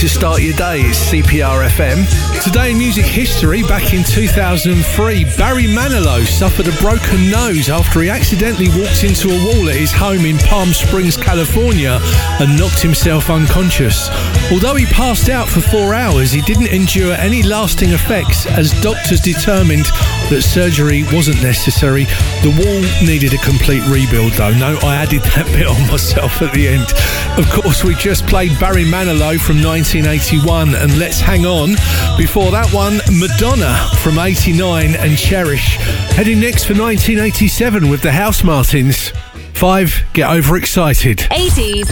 to start your day. It's CPR FM. Today in music history, back in 2003, Barry Manilow suffered a broken nose after he accidentally walked into a wall at his home in Palm Springs, California, and knocked himself unconscious. Although he passed out for 4 hours, he didn't endure any lasting effects, as doctors determined that surgery wasn't necessary. The wall needed a complete rebuild though. No, I added that bit on myself at the end. Of course, we just played Barry Manilow from 1981 and Let's Hang On. Before that one, Madonna from 89 and Cherish. Heading next for 1987 with the House Martins. 5, Get Overexcited. 80s,